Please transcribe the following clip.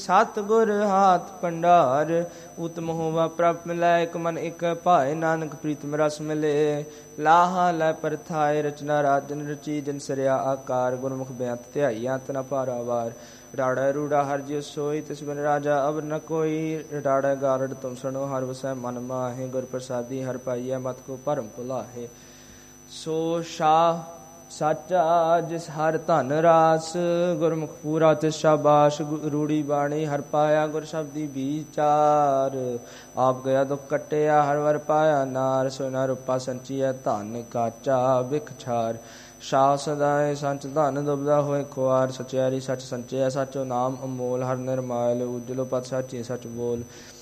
ਸਤਿਗੁਰ ਹਾਥ ਭੰਡਾਰ ਉਤਮ ਹੋਵਾ ਪ੍ਰਭ ਮਿਲੈ ਇਕ ਮਨ ਇਕ ਭਾਏ ਨਾਨਕ ਪ੍ਰੀਤਮ ਰਸ ਮਿਲੇ ਲਾਹਾ ਲੈ ਪਰਥਾਏ ਰਚਨਾ ਰਾਜਨ ਰਚੀ ਜਿਨ ਸਰਿਆ ਆਕਾਰ ਗੁਰਮੁਖ ਬੇਅੰਤ ਧਿਆਈਆ ਤਨਾ ਪਾਰਾਵਾਰ ਰਾੜਾ ਰੂੜਾ ਹਰ ਜਿਉ ਸੋਈ ਤਿਸ ਬਿਨ ਰਾਜਾ ਅਵਰ ਨ ਕੋਈ ਰਾੜਾ ਗਾਰੜ ਤੁਮ ਸੁਣੋ ਹਰ ਵਸੈ ਮਨ ਮਾਹੇ ਗੁਰ ਪ੍ਰਸਾਦੀ ਹਰ ਪਾਈਐ ਮਤ ਕੋ ਭਰਮ ਭੁਲਾਹੇ ਸੋ ਸ਼ਾਹ ਸਾਚਾ ਜਿਸ ਹਰ ਧਨ ਰਾਸ ਗੁਰਮੁਖ ਪੂਰਾ ਤਿਸ ਸ਼ਾਬਾਸ਼ ਰੂੜੀ ਬਾਣੀ ਹਰ ਪਾਇਆ ਗੁਰ ਸ਼ਬਦੀ ਵਿਚਾਰ ਆਪ ਗਿਆ ਦੁਖ ਕੱਟਿਆ ਹਰ ਵਰ ਪਾਇਆ ਨਾਰ ਸੋਨਾ ਰੂਪਾ ਸੰਚੀਐ ਧਨ ਕਾਚਾ ਬਿਖ ਛਾਰ ਸ਼ਾਹ ਸਦਾਏ ਸੰਚ ਧਨ ਦੁਬਦਾ ਹੋਏ ਖੁਆਰ ਸਚਿਆਰੀ ਸੱਚ ਸੰਚਿਆ ਸਚੋ ਨਾਮ ਅਮੋਲ ਹਰ ਨਿਰਮਾਲ ਉਜਲੋ ਪਤ ਸਾਚੀ ਸਚ ਬੋਲ